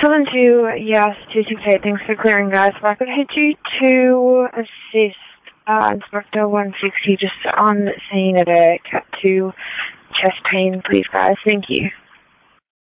7-2, yes, 268, thanks for clearing, guys. If I could hit you to assist Inspector 160 just on scene at a Cat 2 chest pain, please, guys. Thank you.